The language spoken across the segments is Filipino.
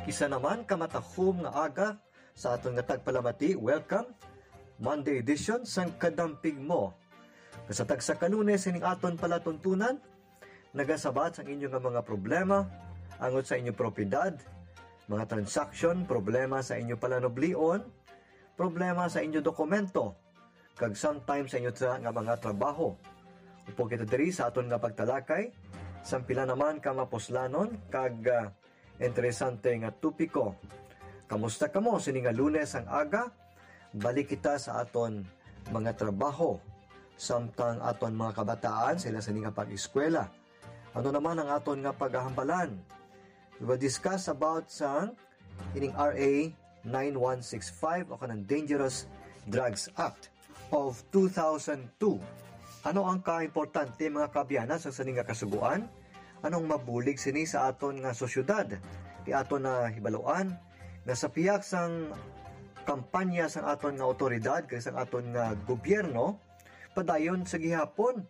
Isa naman kamatakhom nga aga sa aton nga tagpalamati. Welcome Monday edition sang kadampig mo. Sa tagsa kalunes ining aton palatuntunan, nagasabat sang inyo nga mga problema angot sa inyong propiedad, mga transaksyon, problema sa inyo palanoblion, problema sa inyo dokumento, kag sometimes sa inyo nga mga trabaho. Upo kita diri sa aton nga pagtalakay, sampila naman ka maposlanon, kag interesante nga tupiko. Kamusta kamo sini nga Lunes ang aga? Balik kita sa aton mga trabaho, samtang aton mga kabataan sila sa nga pag-eskwela. Ano naman ang aton nga paghahambalan? We will discuss about sa ining RA 9165 o kanang Dangerous Drugs Act of 2002. Ano ang kaimportante mga kabyanan sa sini nga kasuguan? Anong mabulig sini sa aton nga sosyudad? Di aton na hibaluan na sa piyak sang kampanya sang aton nga otoridad kay sang aton nga gobyerno padayon sa gihapon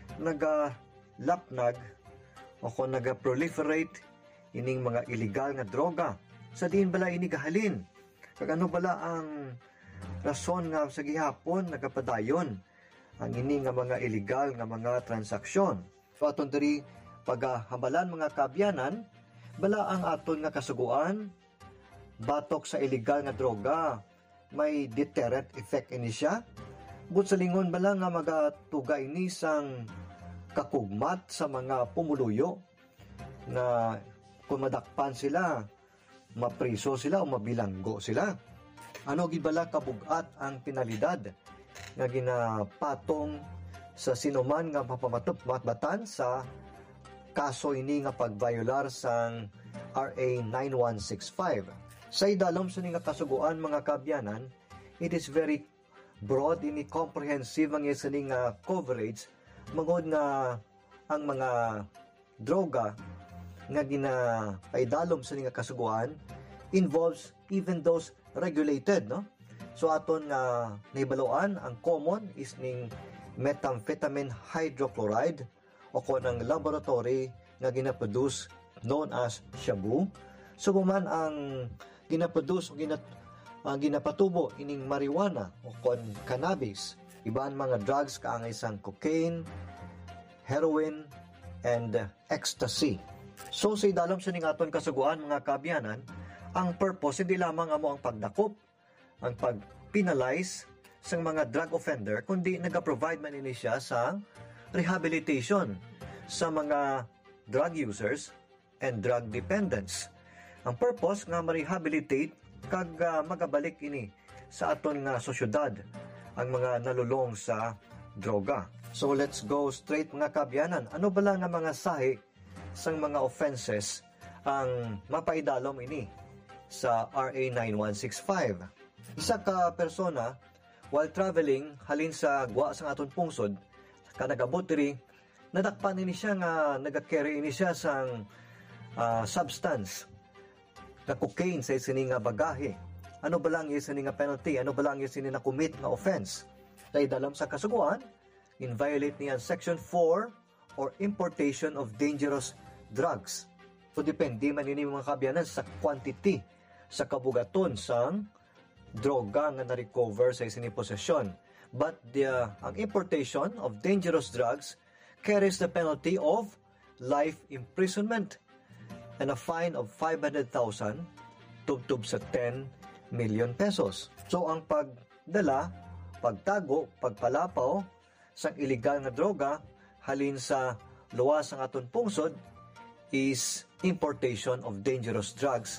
nagalapnag o kung naga-proliferate ining mga illegal nga droga. Sa diin bala ini gahalin? Kag ano bala ang rason nga sa gihapon nagapadayon ang ini nga mga illegal nga mga transaksyon? So aton diri paghahambalan mga kabyanan, bala ang aton nga kasuguan, batok sa illegal nga droga, may deterrent effect ini siya. But sa lingon bala nga magatuga ini sang kakugmat sa mga pumuluyo na kung madakpan sila, mapriso sila o mabilanggo sila. Ano gibala kabugat ang penalidad nga ginapatong sa sinuman nga mapamatbatan sa kaso ini nga pag-violar sang RA 9165. Sa idalom sa nga kasuguan mga kabyanan, it is very broad ini comprehensive ang isa nga coverage magod nga ang mga droga nga ginapaidalom sa nga kasuguan involves even those regulated, no? So aton nga nahibaluan ang common is ning methamphetamine hydrochloride o kung ang laboratory nga ginaproduce known as shabu. So man ang ginaproduce o ginapatubo ining marijuana o kung cannabis, ibang mga drugs kaangay sang cocaine, heroin, and ecstasy. So sa idalom sa ning aton kasuguan mga kabyanan, ang purpose hindi lamang amo ang pagdakop, ang pag-penalize sang mga drug offender, kundi nag-provide man ini siya sa rehabilitation sa mga drug users and drug dependents. Ang purpose nga ma-rehabilitate kag magabalik ini sa aton nga sosyudad ang mga nalulong sa droga. So let's go straight mga kabyanan. Ano bala nga mga sahi sang mga offenses ang mapaidalom ini sa RA 9165? Isa ka persona while traveling halin sa gwa sang aton pungsod kanagabot diri, nadakpan ini siya nga nagacarry ini siya sang substance na cocaine sa isini nga bagahe. Ano ba lang isini nga penalty? Ano ba lang isini na commit nga offense? Dahil dalam sa kasuguan, in-violate niya Section 4 or importation of dangerous drugs. So depende man ini mga kabyanan sa quantity, sa kabugaton sang droga nga na-recover sa isini posesyon. But ang importation of dangerous drugs carries the penalty of life imprisonment and a fine of 500,000 tubtob sa 10 million pesos. So ang pagdala, pagtago, pagpalapaw sa illegal na droga halin sa luwas ng aton pungsod is importation of dangerous drugs.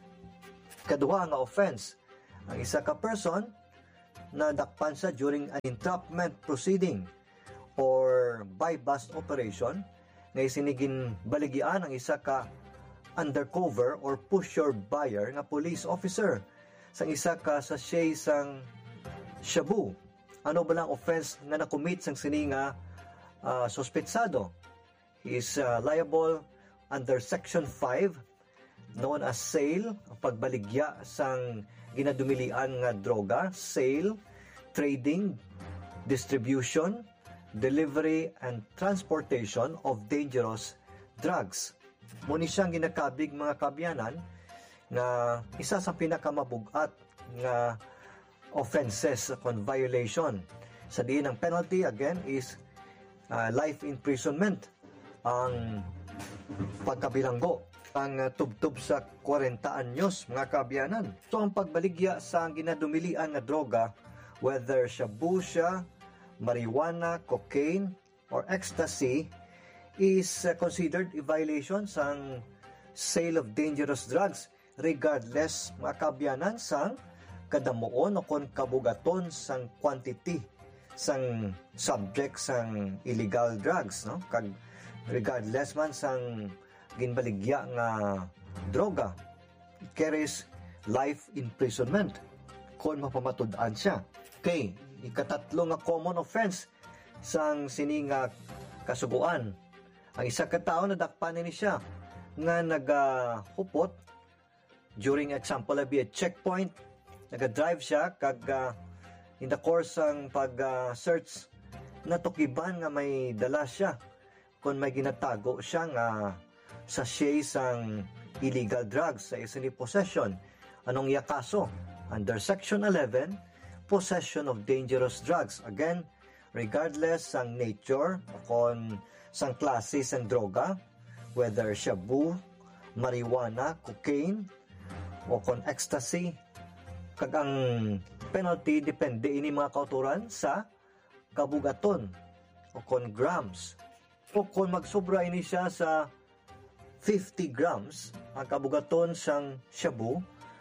Kaduha nga offense, ang isa ka person na dakpan sa during an entrapment proceeding or buy-bust operation nga isinigin baligian ang isa ka undercover or pusher buyer nga police officer sang isa ka sa sang shabu. Ano ba lang offense nga nakomit sang sini nga sospetsado? He is liable under Section 5 known as sale, pagbaligya sang ginadumilian nga droga, sale, trading, distribution, delivery, and transportation of dangerous drugs. Muni siyang ginakabig mga kabyanan nga isa sa pinakamabugat nga offenses kon violation. Sa diin ang penalty again is life imprisonment ang pagkabilanggo ang tubtub sa 40 anyos mga kaabyanan. So ang pagbaligya sa ginadumilian nga droga, whether shabu siya, marijuana, cocaine, or ecstasy, is considered a violation sang sale of dangerous drugs regardless mga kaabyanan sang kadamuon o kon kabugaton sang quantity sang subject sang illegal drugs, no? Kag regardless man sang ginbaligya nga droga, it carries life imprisonment kung mapamatud-an siya. Okay, ikatatlo nga common offense sang sininga kasuguan. Ang isa ka tao nadakpan ni siya nga nagahupot during example be a checkpoint, naga-drive siya kag in the course sang pag-search natukiban nga may dala siya kung may ginatago siya nga sachet sang illegal drugs sa isang possession. Anong iya kaso? Under Section 11, possession of dangerous drugs. Again, regardless sang nature o kung sang klase sang droga, whether shabu, marijuana, cocaine, o kung ecstasy, kag ang penalty depende ini mga kauturan sa kabugaton o kung grams. O kung magsobra ini siya sa 50 grams ang kabugaton sang shabu,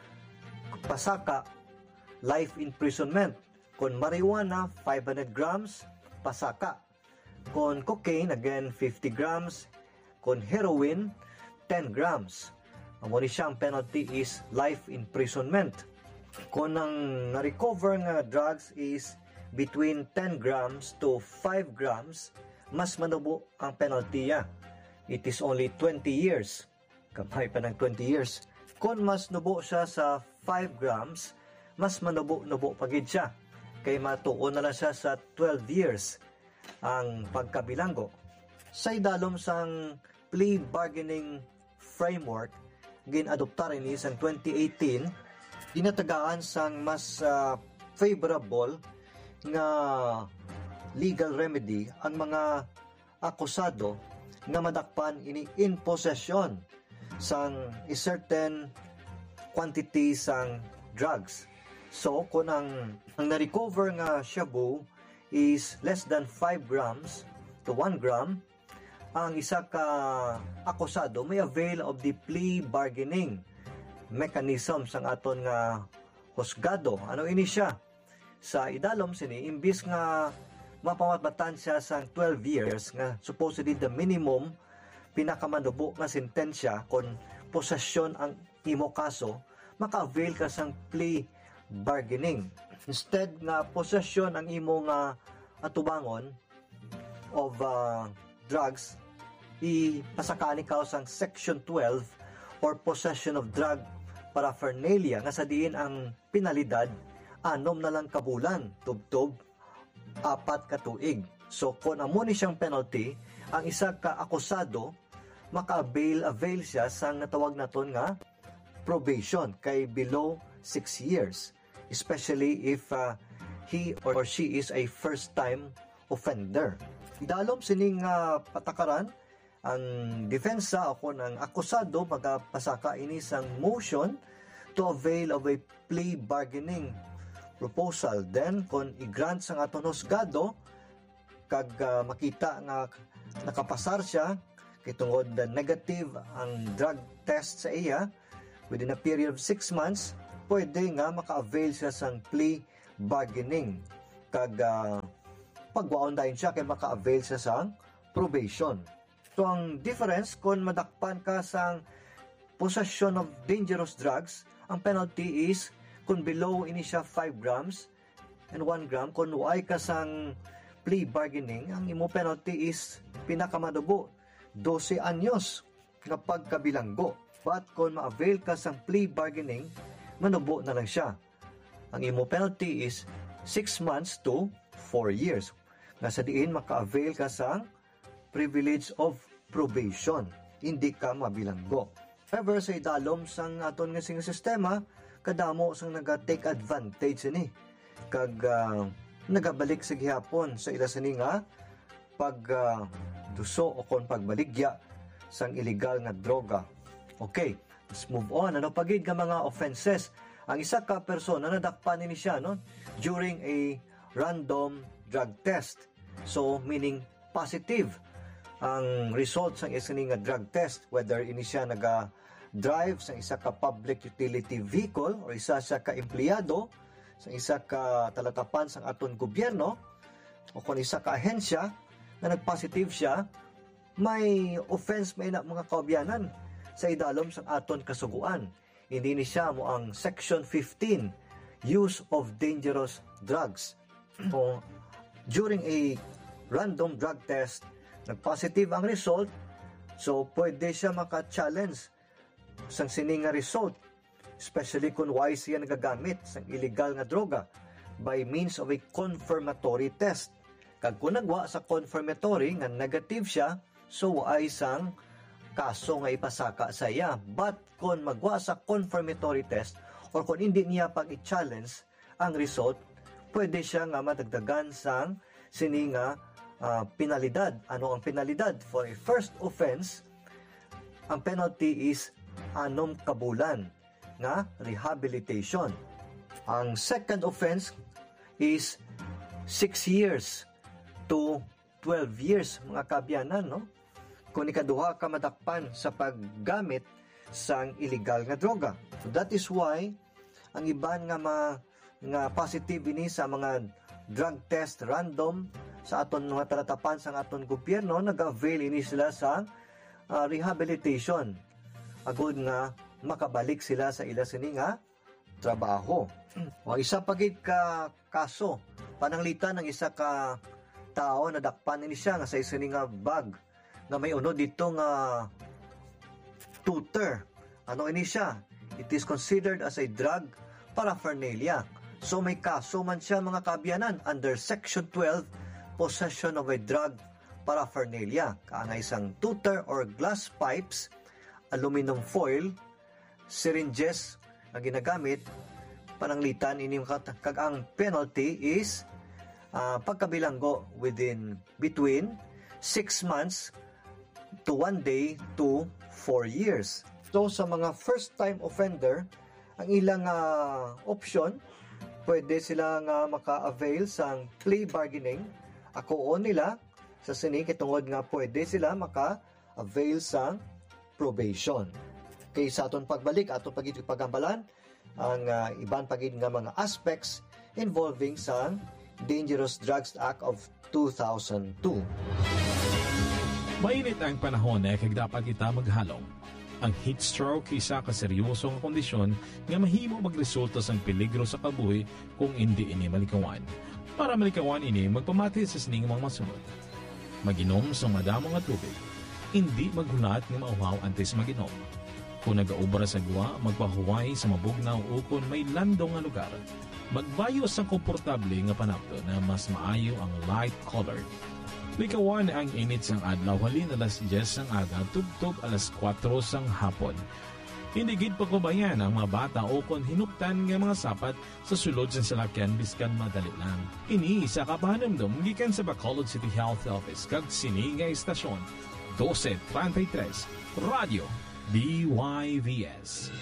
pasaka, life imprisonment. Kung marijuana, 500 grams, pasaka. Kung cocaine, again, 50 grams. Kung heroin, 10 grams. Ang muna siyang penalty is life imprisonment. Kung ang na-recover nga drugs is between 10 grams to 5 grams, mas manubo ang penalty niya. It is only 20 years. Kamay pa ng 20 years. Kung mas nubo siya sa 5 grams, mas manubo-nubo pagid siya. Kay matuon na lang siya sa 12 years ang pagkabilanggo. Sa idalom sang plea bargaining framework, ginadopta rin is ang 2018, dinatagaan sang mas favorable nga legal remedy ang mga akusado nga madakpan ini in possession sang a certain quantity sang drugs. So, kung ang na-recover nga shabu is less than 5 grams to 1 gram, ang isa ka akusado may avail of the plea bargaining mechanism sang aton nga husgado. Ano ini siya? Sa idalom sini, imbis nga mapamatbatan siya sa 12 years nga supposedly the minimum pinakamanubo nga sentensya kung possession ang imo kaso, maka-avail ka sang plea bargaining. Instead nga possession ang imo nga atubangon of drugs, ipasakani ka sang section 12 or possession of drug paraphernalia nga sa diin ang penalidad 6 na lang kabulan, tubtob 4 ka tuig. So kung amo ni siyang penalty, ang isa ka akusado maka-avail siya sang natawag naton nga probation kay below 6 years, especially if he or she is a first-time offender. Idalom sining patakaran, ang depensa o kung ang akusado magpasaka ini sang motion to avail of a plea bargaining proposal. Then, kung i-grant sang aton husgado, kag makita nga nakapasar siya, kitungod na negative ang drug test sa iya, within a period of 6 months, pwede nga maka-avail siya sang plea bargaining. Kag pagwaon dahil siya, kay maka-avail siya sang probation. So, ang difference, kung madakpan ka sang possession of dangerous drugs, ang penalty is kung below ini siya 5 grams and 1 gram, kung why ka sang plea bargaining, ang imo penalty is pinakamadugo 12 anyos nga pagkabilanggo. But kung ma-avail ka sang plea bargaining, manubo na lang siya. Ang imo penalty is 6 months to 4 years. Nga sa diin maka-avail ka sang privilege of probation. Hindi ka mabilanggo. However, sa idalom sang aton nga sing sistema, kadamo sang naga-take advantage ini. Kag nagabalik sa gihapon sa ila sini nga pag duso o kon pagbaligya sang illegal nga droga. Okay, let's move on. Ano pagid nga mga offenses? Ang isa ka persona nadakpan ni siya no during a random drug test. So meaning positive ang result sang isa nga drug test, whether ini siya naga-drive sa isa ka public utility vehicle or isa siya ka empleyado sa isa ka talatapan sang aton gobyerno o kung isa ka ahensya na nagpositive siya, may offense may na mga kaobyanan sa idalom sang aton kasuguan. Hindi ni siya mo ang Section 15, Use of Dangerous Drugs. O during a random drug test, nag-positive ang result, so pwede siya maka-challenge sang sining nga result, especially kung why siya nagagamit sang illegal nga droga by means of a confirmatory test. Kag kung nagwa sa confirmatory nga negative siya, so ay sang kaso nga ipasaka sa iya. But kung magwa sa confirmatory test or kung hindi niya pag i-challenge ang result, pwede siya nga madagdagan sang sini nga penalidad. Ano ang penalidad? For a first offense, ang penalty is 6 kabulan nga rehabilitation. Ang second offense is 6 years to 12 years mga kabyanan, no? Kung ikaduha ka madakpan sa paggamit sang illegal nga droga. So that is why ang iban nga positive ini sa mga drug test random sa aton mga talatapan sa aton gobyerno, nag-avail ini sila sa rehabilitation. Agud nga makabalik sila sa ila sini nga trabaho. O isa pagid ka kaso, pananglitan ng isa ka tao na dakpan ini siya nga sa isa ni nga bag nga may unod dito nga tutor. Ano ini siya? It is considered as a drug paraphernalia. So may kaso man siya mga kabyanan under Section 12, possession of a drug paraphernalia. Kaangay isang tutor or glass pipes, aluminum foil, syringes na ginagamit, pananglitan ini kag ang penalty is pagkabilanggo between 6 months to 1 day to 4 years. So sa mga first time offender, ang ilang option, pwede sila nga maka-avail sa plea bargaining. Ako nila sa sini kitungod nga pwede sila maka-avail sa probation. Kay sa aton pagbalik aton pagid pagambalan ang iban pagid nga mga aspects involving sa Dangerous Drugs Act of 2002. Mainit ang panahon na kag dapat kita maghalong. Ang heat stroke isa ka seryosong kondisyon nga mahimo magresulta sang peligro sa kabuhi kung hindi ini malikawan. Para malikawan ini, magpamati sa sining mga masunod. Maginom sa madamo nga tubig. Hindi maghunat nga mauhaw antes maginom. Kung nagaubra sa guwa, magpahuway sa mabugnaw o kung may landong nga lugar. Magbayo sa komportable nga panapto na mas maayo ang light-colored. Likawan ang init sang adlaw halin alas 10 sang aga tugtog alas 4 sang hapon. Hindi gid pagbabayan ang mga bata o kon hinuptan nga mga sapat sa sulod sa salakyan biskan madali lang. Ini isa ka pahanumdum gikan sa Bacolod City Health Office kag sini nga istasyon 1233 Radio DYVS.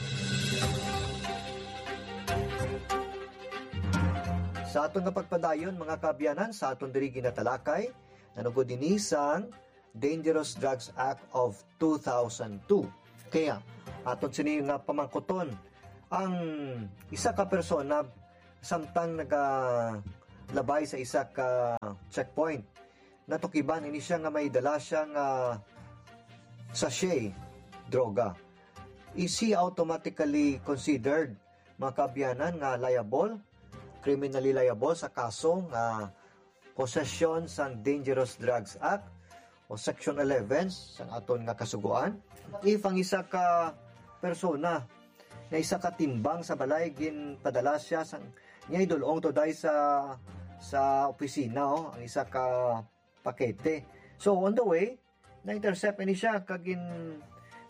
Sa aton nga pagpadayon mga kabyanan sa aton diri ginatalakay nanugod dinhi sang Dangerous Drugs Act of 2002. Kaya aton sini nga pamangkoton ang isa ka persona samtang nagalabay sa isa ka checkpoint. Natukiban ini siya nga may dala siyang sachet droga. Is he automatically considered mga kabyanan nga liable, criminally liable sa kaso nga possession sang Dangerous Drugs Act o Section 11 sang aton nga kasuguan? If ang isa ka persona na isa ka timbang sa balay ginpadala siya sang niya idulong to dai sa opisina ang isa ka pakete. So on the way na-intercept ni siya kag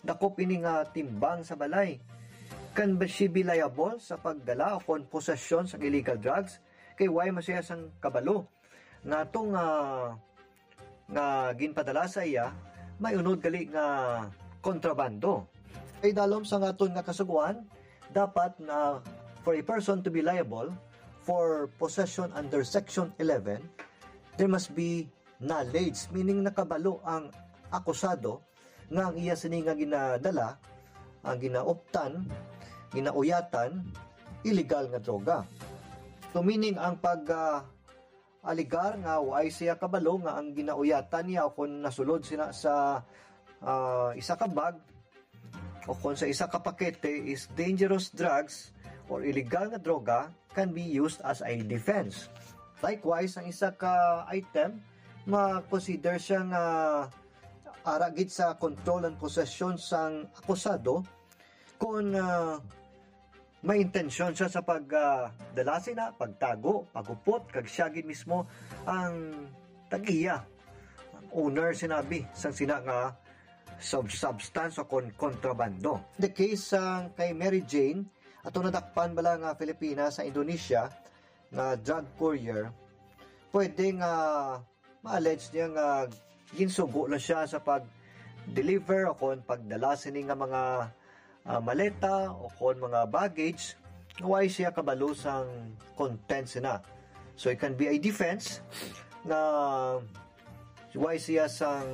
dakop ini nga timbang sa balay. Can ba she be liable sa pagdala o kon possession sa illegal drugs? Kay why masaya sang kabalo nga itong nga ginpadala sa iya, may unod gali nga kontrabando. Kay dalom sa ngaton nga kasuguan, dapat na for a person to be liable for possession under Section 11, there must be knowledge, meaning nakabalo ang akusado nga ang iya sini nga ginadala, ang ginaoptan, ginauyatan, illegal nga droga. So meaning ang aligar nga way siya kabalo nga ang ginauyatan niya o kung nasulod sina sa isa ka bag o kung sa isa ka pakete is dangerous drugs or illegal nga droga can be used as a defense. Likewise, ang isa ka item ma-consider siya nga aragid sa control and possession sang akusado kung may intensyon siya sa pagdala sina, pagtago, pagupot, kag siya gid mismo ang tagiya, ang owner sinabi sang sina nga substance o kontrabando. The case kay Mary Jane, ato nadakpan bala nga Pilipinas sa Indonesia nga drug courier, pwede nga ma-allege niya nga ginsugo lang siya sa pag-deliver o kon pagdala sini nga mga maleta o kon mga baggage, why siya kabalo sang contents na. So it can be a defense na why siya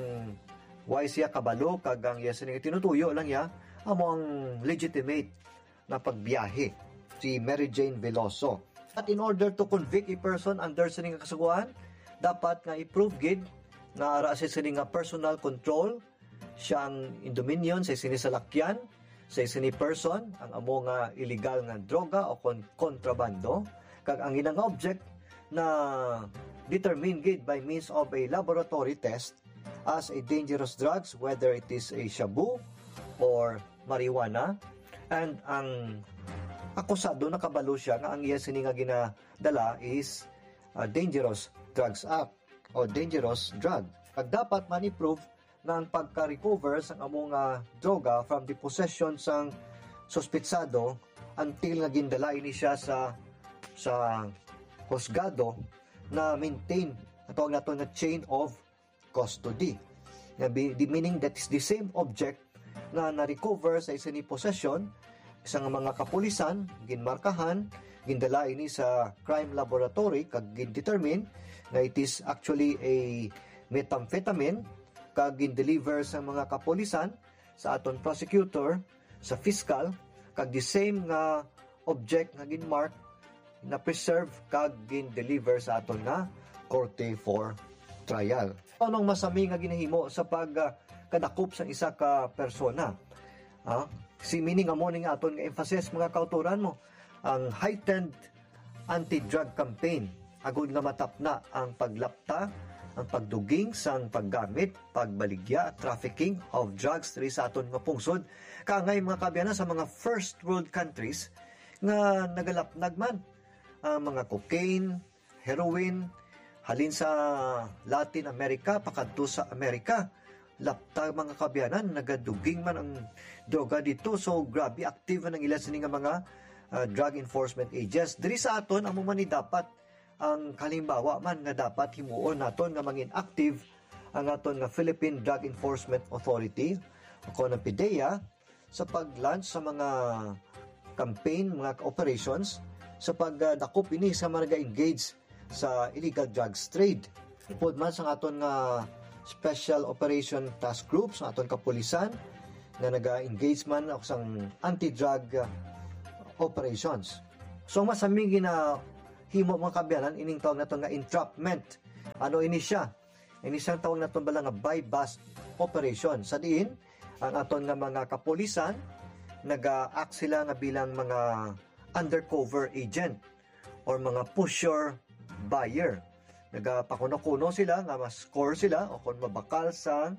kabalo kag ang iya sini tinutuyo lang ya among legitimate na pagbiyahe, si Mary Jane Veloso. At in order to convict a person under sini nga kasuguan, dapat nga i-prove gid na ara sa sini nga personal control siyang in dominion sa sini salakyan sa sini person ang amo nga illegal nga droga o kontrabando, kag ang inang object na determined gid by means of a laboratory test as a dangerous drugs, whether it is a shabu or marijuana, and ang akusado nakabalo siya nga ang iya sini nga ginadala is Dangerous Drugs Act o dangerous drug. Kag dapat man-i-prove na ang pagka-recover sang among droga from the possession sang suspitsado until nga gindala ini siya sa husgado na maintain atong nato nga chain of custody. Meaning that is the same object na na-recover sa isa ni possession isang mga kapulisan, ginmarkahan, gindala ini sa crime laboratory kag gin-determine na it is actually a methamphetamine kag gin-deliver sa mga kapulisan, sa aton prosecutor, sa fiscal, kag the same nga object nga gin-mark na preserve kag gin-deliver sa aton nga korte for trial. Anong masami nga ginahimo sa kadakop sa isa ka persona? Si meaning amo ning aton nga emphasis mga kauturan mo, ang heightened anti-drug campaign agud nga matapna ang paglapta, ang pagduging sang paggamit, pagbaligya, trafficking of drugs diri sa aton nga pungsod, kaangay mga kabyanan sa mga first world countries nga nagalapnag man ang mga cocaine, heroin, halin sa Latin America pakadto sa Amerika. Lapta mga kabyanan, nagaduging man ang droga dito. So grabe active man ang ilan sini nga mga drug enforcement agents. Diri sa aton amo man ni dapat ang kalimbawa man nga dapat himuon naton nga mangin active ang aton nga Philippine Drug Enforcement Authority o ng PDEA sa pag-launch sa mga campaign, mga operations sa pagdakop ini sa mga engage sa illegal drugs trade. Pod man sa aton nga Special Operation Task Group sa aton kapulisan na naga-engage man ako sang anti-drug operations. So masaming himo mga kabyanan ining tawag nato nga entrapment. Ano ini siya? Ini siyang tawag nato bala nga buy-bust operation. Sa diin ang aton nga mga kapulisan naga-act sila nga bilang mga undercover agent or mga pusher buyer. Nagapakuno-kuno sila nga ma-score sila o kung mabakal sa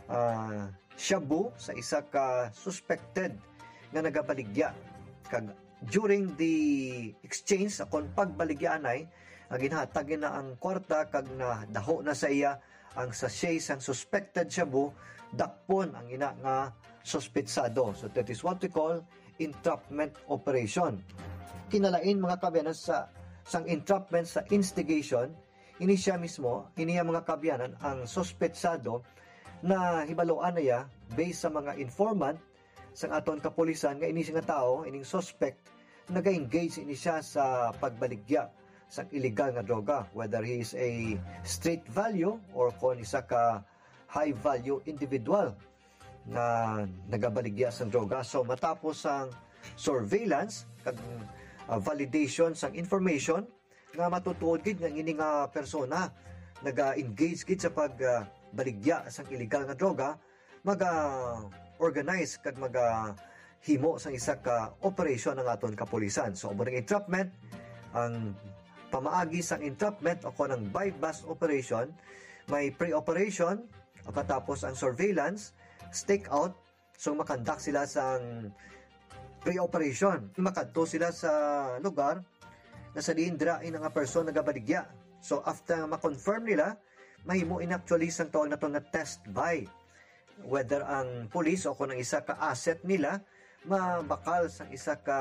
shabu sa isa ka suspected nga nagabaligya. Kag during the exchange akon pagbaligyan ay ginhatag na ang kwarta kag na daho na sa iya ang sachet sang suspected shabu, dakpon ang ina nga sospetsado. So that is what we call entrapment operation. Kinalain mga kabyanan sang entrapment sa instigation, ini siya mismo, ini ang mga kabyanan ang sospetsado na hibaluan niya based sa mga informant sa aton kapulisan nga ini nga tao, ining suspect naga-engage ini siya sa pagbaligya sa illegal nga droga, whether he is a street value or kung isa ka high value individual na nagabaligya sa droga. So matapos ang surveillance kag validation sang information nga matutuod gid nga ini nga persona naga-engage gid sa pagbaligya sang illegal nga droga, maga-organize kag maga-himo sang isa ka operation ng aton kapulisan. So amo entrapment, ang pamaagi sang entrapment o ng buy-bust operation, may pre-operation o katapos ang surveillance, stakeout, so makandak sila sang pre-operation. Makadto sila sa lugar na sa diindrain nga person nagabaligya. So after ma-confirm nila, mahimo in-actually sang tawag na to nga test buy. Whether ang police o kung ang isa ka asset nila, mabakal sang isa ka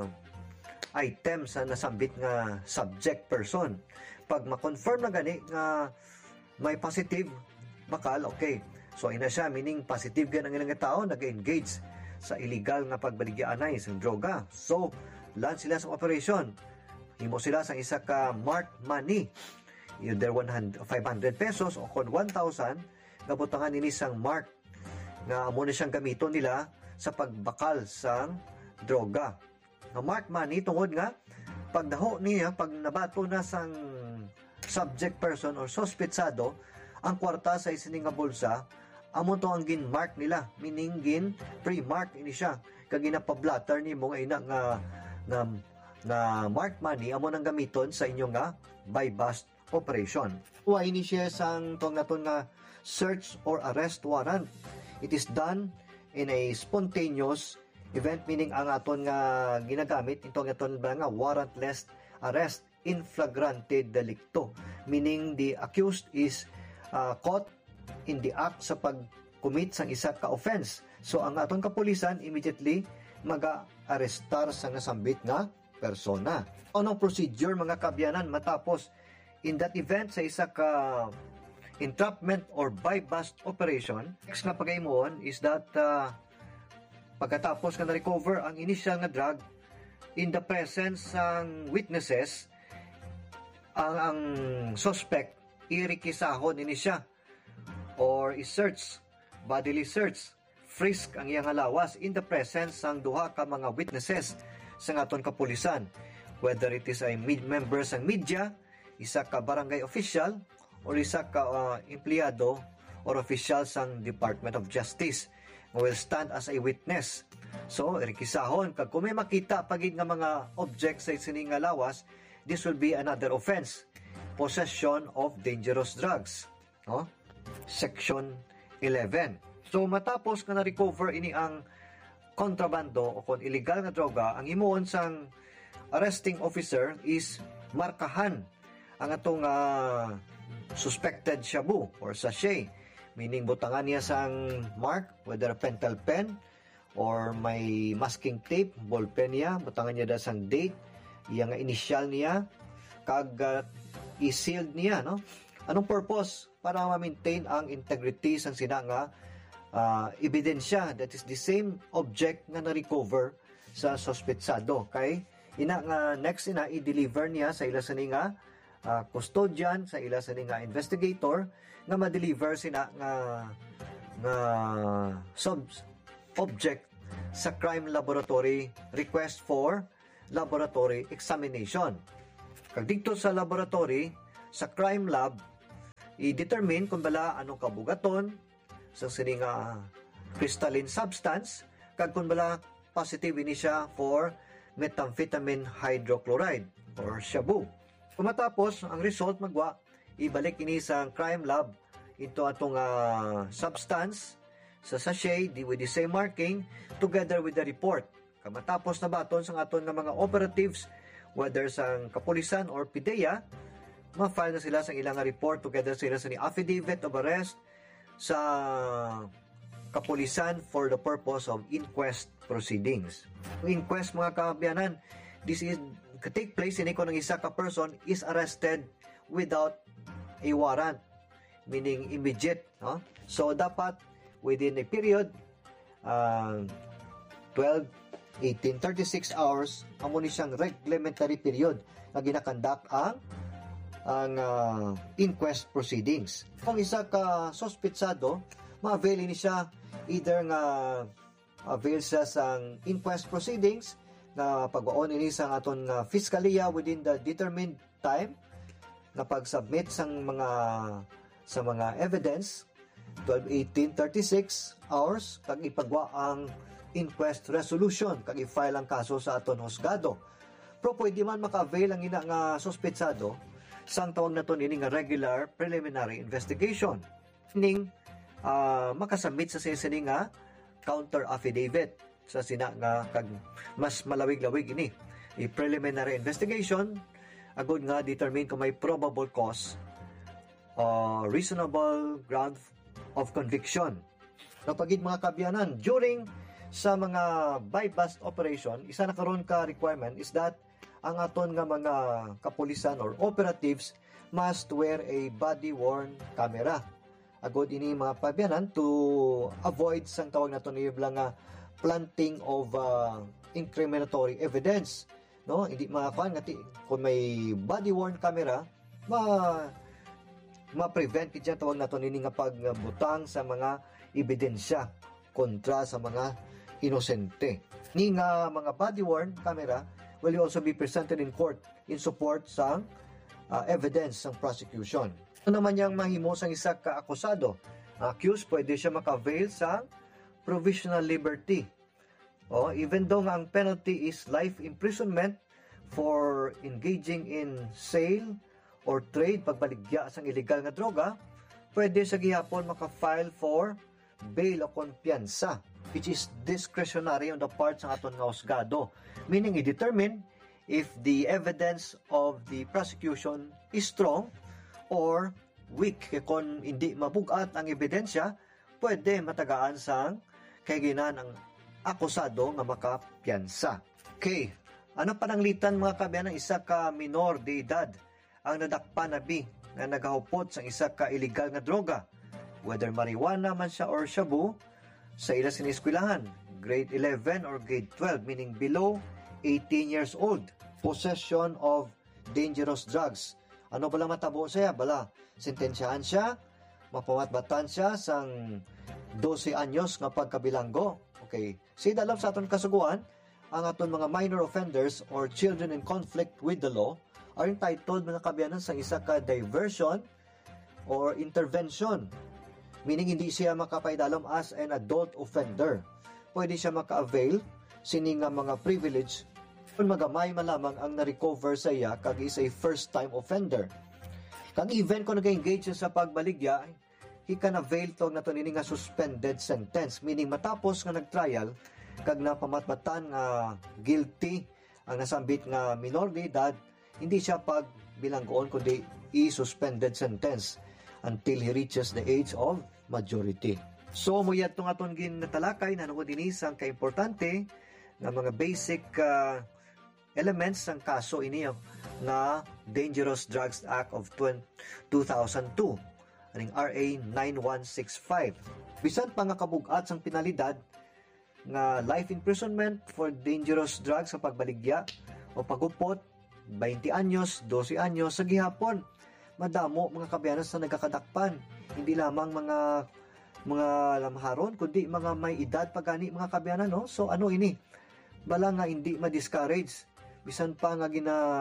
item sa nasambit nga subject person. Pag ma-confirm na gani nga may positive, bakal, okay. So ina siya, meaning positive gan ang ilang tao nag-engage sa illegal nga pagbaligyan ay sa droga. So, launch sila sa operation. Himo sila sa isa ka marked money. Either 500 pesos o kung 1,000, gabutangan nini sang mark nga amo na siyang gamiton nila sa pagbakal sang droga. Nga marked money tungod nga pagdaho niya, pag nabato na sang subject person or sospetsado, ang kwarta sa isining nga bulsa, amo to ang gin-mark nila, meaning pre-mark ini siya. Kag ginapablatter ni mo nga ina nga marked money, amo nang gamiton sa inyo nga buy-bust operation. Wa ini siya sang tong naton nga search or arrest warrant. It is done in a spontaneous event, meaning ang aton nga ginagamit itong aton ba nga warrantless arrest in flagrante delicto, meaning the accused is caught in the act sa pag-commit sang isa ka offense. So ang aton kapulisan immediately maga-arrestar sa nasambit nga persona. Anong procedure mga kabyanan matapos in that event sa isa ka entrapment or buy-bust operation? Next nga pagaymoon is that pagkatapos ka na-recover ang initial nga drug in the presence ng witnesses, ang suspect irikisahon ini siya or i-search, bodily search, frisk ang iyang lawas in the presence ng duha ka mga witnesses sa aton kapulisan, whether it is a member sang media, isa ka barangay official, or isa ka empleyado or official sang Department of Justice will stand as a witness. So, irikisahon, kag kung may makita pagid nga mga objects sa isining nga lawas, this will be another offense, possession of dangerous drugs. No? Section 11. So, matapos ka na-recover ini ang kontrabando o kung illegal nga droga, ang imuon sang arresting officer is markahan ang atong suspected shabu or sachet, meaning butangan niya sang mark, whether pentel pen or may masking tape, ballpen niya, butangan niya da sang date, iya nga initial niya, kag i-sealed niya, no? Anong purpose? Para ma-maintain ang integrity sang sina nga ebidensya, that is the same object nga na-recover sa sospetsado. Kay ina nga next ina i-deliver niya sa ila sa nga custodian, sa ila sa nga investigator, nga ma-deliver sina nga object sa crime laboratory request for laboratory examination. Kag dito sa laboratory, sa crime lab, i-determine kung bala anong kabugaton sa sining crystalline substance, kag kung bala positive ini siya for methamphetamine hydrochloride or shabu. Kung matapos ang result magwa, ibalik ini sa crime lab ito atong substance sa sachet with the same marking together with the report. Kamatapos na baton sa aton nga mga operatives, whether sa kapulisan or PIDEA, ma-file na sila sa ilang report together sila sa ni affidavit of arrest sa kapulisan for the purpose of inquest proceedings. Ang inquest, mga kaabyanan, this is take place in kung isa ka person is arrested without a warrant, meaning immediate. No? So, dapat within a period, 12, 18, 36 hours, amo ni siyang reglementary period na ginakandak ang inquest proceedings. Kung isa ka sospitsado, ma-avail ni siya either nga avail siya sa inquest proceedings na pagwaon ini sa aton fiscalía within the determined time na pag-submit sa mga evidence 12, 18, 36 hours kag ipagwa ang inquest resolution kag i-file ang kaso sa aton husgado. Pero pwede man maka-avail ang ina nga sospetsado sang tawag naton ini nga regular preliminary investigation. Ning makasubmit sa sini nga counter affidavit sa sina nga kag mas malawig-lawig ini. I-preliminary investigation agud nga determine kung may probable cause or reasonable ground of conviction. Kapagid mga kabyanan, during sa mga buy-bust operation, isa na karon ka requirement is that ang aton nga mga kapulisan or operatives must wear a body-worn camera. Agod ini mga kabyanan to avoid sang tawag naton nila nga planting of incriminatory evidence. No, hindi makakuan nga kung may body-worn camera, ma-prevent kitya tawag naton ini nga pagbutang sa mga ebidensya kontra sa mga inosente. Ni nga mga body-worn camera will also be presented in court in support sa evidence ng prosecution. Ano naman yung mahimo sang isa ka akusado? Accused, pwede siya maka-avail sa provisional liberty. Even though ang penalty is life imprisonment for engaging in sale or trade, pagbaligya sang illegal nga droga, pwede sa gihapon maka-file for bail o kumpiyansa, which is discretionary on the part ng aton nga husgado. Meaning, i-determine if the evidence of the prosecution is strong or weak. Kung hindi mabugat ang ebidensya, pwede matagaan sang kahiginan ang akusado nga makapiyansa. Okay, ano pananglitan mga kabyan ng isa ka minor de edad ang nadakpa na na nagahupot sa isa ka illegal nga droga, whether marijuana man siya or shabu, sa ila siniskwelahan, grade 11 or grade 12, meaning below 18 years old. Possession of dangerous drugs. Ano bala matabo siya? Bala, sentensyahan siya, mapamatbatan siya sang 12 anyos nga pagkabilanggo. Okay, si dalam sa aton kasuguan, ang aton mga minor offenders or children in conflict with the law are entitled mga kabyanan sa isa ka diversion or intervention. Meaning hindi siya makapaidalom as an adult offender. Pwede siya maka-avail sini nga mga privilege kung magamay malamang ang na-recover sa iya kag is a first-time offender. Kag even kung nag-engage sa pagbaligya, he can avail to na ini nga suspended sentence. Meaning matapos nga nag-trial, kag napamatmatan nga guilty ang nasambit nga minor de edad, hindi siya pagbilanggoon kundi i-suspended sentence until he reaches the age of majority. So, muyad itong aton ginatalakay na nungod inisang ka-importante na mga basic elements ng kaso ini na Dangerous Drugs Act of 2002, aning RA 9165. Bisan pa nga kabugat sang penalidad nga life imprisonment for dangerous drugs sa pagbaligya o pagupot, 20 anyos, 12 anyos sa gihapon. Madamo mga kabyanan sa nagkakadakpan. Hindi lamang mga lamharon, kundi mga may edad pagani mga kabyanan, no? So ano ini? Bala nga hindi ma-discourage. Bisan pa nga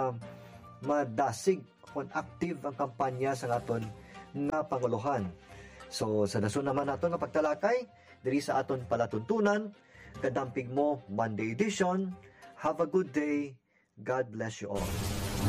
madasig kung active ang kampanya sa aton nga panguluhan. So sa dason naman naton nga pagtalakay diri sa aton palatuntunan, kadampig mo Monday edition. Have a good day. God bless you all.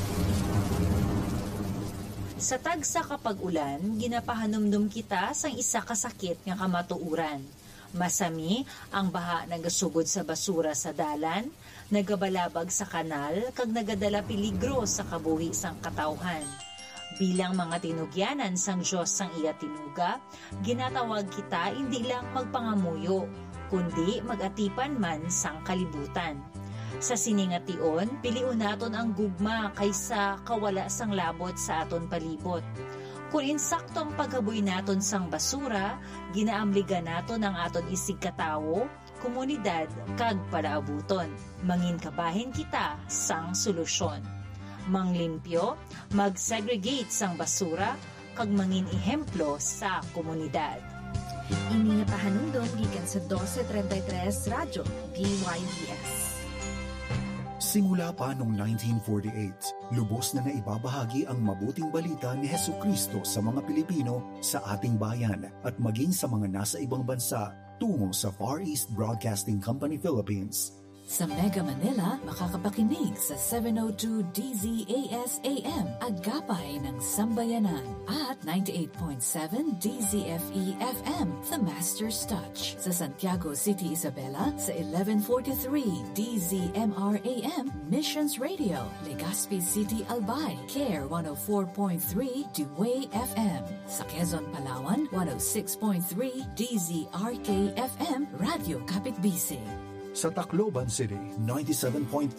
Sa tagsa kapag ulan, ginapahanumdum kita sang isa ka sakit nga kamatuuran. Masami ang baha nagasugod sa basura sa dalan, nagabalabag sa kanal, kag nagadala peligro sa kabuhi sang katawhan. Bilang mga tinugyanan sang Diyos sang iya tinuga, ginatawag kita hindi lang magpangamuyo, kundi magatipan man sang kalibutan. Sa siningation, piliun naton ang gugma kaysa kawala sang labot sa aton palibot. Kung insaktong paghaboy naton sang basura, ginaamligan naton ang aton isig katawo, komunidad, kag palaabuton. Mangin kabahin kita sang solusyon. Manglimpyo, mag-segregate sang basura, kag mangin ehemplo sa komunidad. Ini nga pahanumdom gikan sa 1233 Radyo DYVS. Simula pa noong 1948, lubos na naibabahagi ang mabuting balita ni Hesukristo sa mga Pilipino sa ating bayan at maging sa mga nasa ibang bansa tungo sa Far East Broadcasting Company Philippines. Sa Mega Manila, makakapakinig sa 702 DZAS AM Agapay ng Sambayanan at 98.7 DZFE FM The Master's Touch. Sa Santiago City, Isabela, sa 1143 DZMR AM Missions Radio. Legazpi City, Albay, CARE 104.3 Dewey FM. Sa Quezon, Palawan, 106.3 DZRK FM Radio Kapitbisig. Sa Tacloban City, 97.5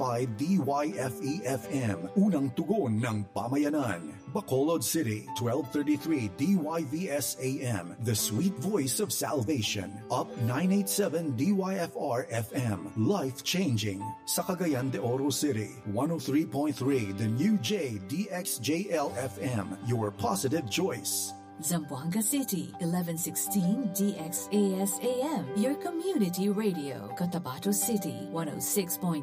DYFE-FM, unang tugon ng pamayanan. Bacolod City, 1233 DYVS-AM, the sweet voice of salvation. Up 987 DYFR-FM, life-changing. Sa Cagayan de Oro City, 103.3 the new J DXJL-FM, your positive choice. Zamboanga City, 1116 DXAS-AM, your community radio. Cotabato City, 106.9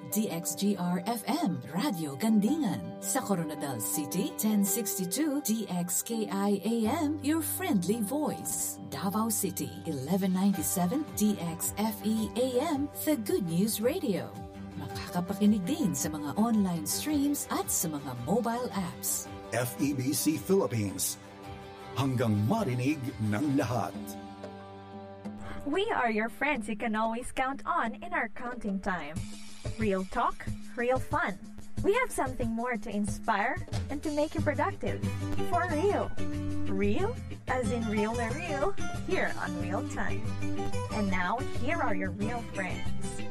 DXGR-FM, Radio Gandingan. Sa Coronadal City, 1062 DXKI-AM, your friendly voice. Davao City, 1197 DXFE-AM, the Good News Radio. Makakapakinig din sa mga online streams at sa mga mobile apps. FEBC Philippines, hanggang marinig ng lahat. We are your friends you can always count on in our counting time. Real talk, real fun. We have something more to inspire and to make you productive. For real. Real, as in real, here on Real Time. And now, here are your real friends.